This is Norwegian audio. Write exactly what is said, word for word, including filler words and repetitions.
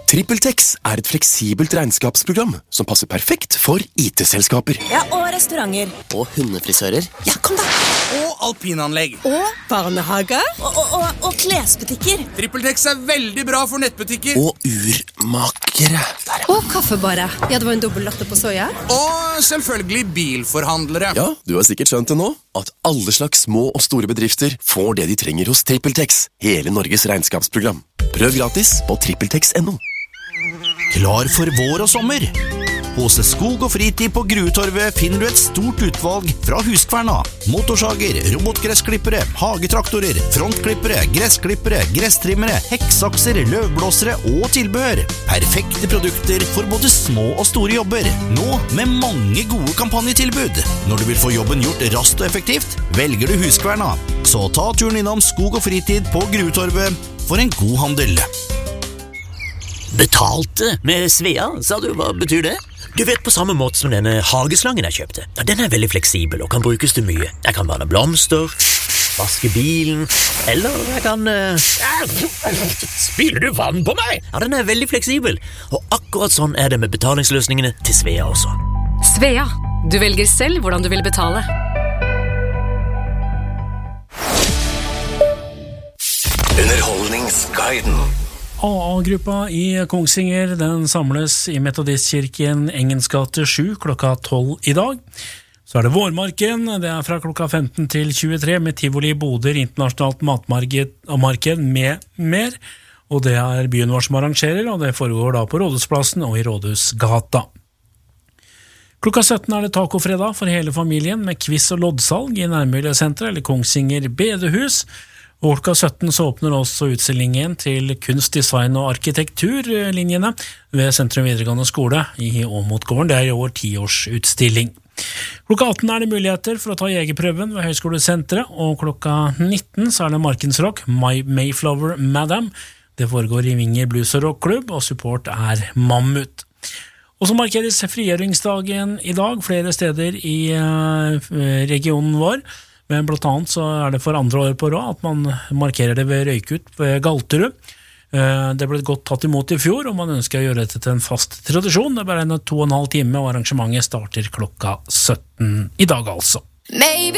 TrippelTex er et fleksibelt regnskapsprogram som passer perfekt for I T-selskaper. Ja, og restauranter. Og hundefrisører. Ja, kom da. Og alpinanlegg. Og barnehager. Og, og, og, og klesbutikker. TrippelTex er veldig bra for nettbutikker. Og urmakere. Der, ja. Og kaffebarer. Ja, det var en dobbelt latte på soja. Og selvfølgelig bilforhandlere. Ja, du har sikkert skjønt det nå, at alle slags små og store bedrifter får det de trenger hos TrippelTex. Hele Norges regnskapsprogram. Prøv gratis på trippeltex punktum no. Klar for vår og sommer. Hos Skog og Fritid på Gruetorvet finner du et stort utvalg fra Huskverna. Motorsager, robotgressklippere, hagetraktorer, frontklippere, gressklippere, gresstrimmere, hekksakser, løvblåsere og tilbehør. Perfekte produkter for både små og store jobber. Nå med mange gode kampanjetilbud. Når du vil få jobben gjort raskt og effektivt, velger du Huskverna. Så ta turen innom Skog og Fritid på Gruetorvet for en god handel. Betalte med Svea, sa du, hva betyr det? Du vet, på samme måte som denne hageslangen jeg kjøpte. Den er veldig fleksibel og kan brukes til mye. Jeg kan vanne blomster, vaske bilen, eller jeg kan... Uh... Spiller du vann på meg? Ja, den er veldig fleksibel. Og akkurat sånn er det med betalingsløsningene til Svea også. Svea, du velger selv hvordan du vil betale. Underholdningsguiden. A A-gruppa i Kongsvinger, den samles i Metodistkirken Engens gate sju klokka tolv i dag. Så er det Vårmarken, det er fra klokka femten til tjuetre med Tivoli Boder, internasjonalt matmarked med mer. Og det er byen vår som arrangerer, og det foregår da på Rådhusplassen og i Rådhusgata. Klokka sytten er det tacofredag for hele familien med quiz og loddsalg i Nærmiljøsenteret eller Kongsvinger Bedehus. Og klokka sytten så åpner også utstillingen til kunst, design og arkitekturlinjene ved Sentrum videregående skole i Åmotgården. Det er i år tiårsutstilling. Klokka atten er det muligheter for å ta jegerprøven ved Høgskolesenteret, og klokka nitten så er det Markens Rock, My Mayflower Madam. Det foregår i Vinger Blues og Rockklubb, og support er Mammut. Og så markeres frigjøringsdagen i dag flere steder i regionen vår. Men blant annet så er det for andre år på råd at man markerer det ved Røykut ved Galterud. Det ble godt tatt imot i fjor, og man ønsker å gjøre dette til en fast tradisjon. Det er bare en to og en halv time, og arrangementet starter klokka sytten i dag altså. Maybe